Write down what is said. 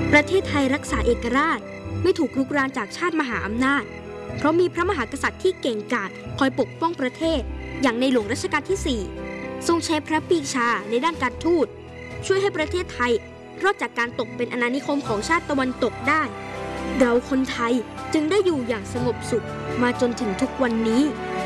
ประเทศไทยรักษาเอกราชไม่ถูกรุกรานจากชาติมหาอำนาจเพราะมีพระมหากษัตริย์ที่เก่งกาจคอยปกป้องประเทศอย่างในหลวงรัชกาลที่ 4ทรงใช้พระปรีชาในด้านการทูตช่วยให้ประเทศไทยรอดจากการตกเป็นอาณานิคมของชาติตะวันตกได้เราคนไทยจึงได้อยู่อย่างสงบสุขมาจนถึงทุกวันนี้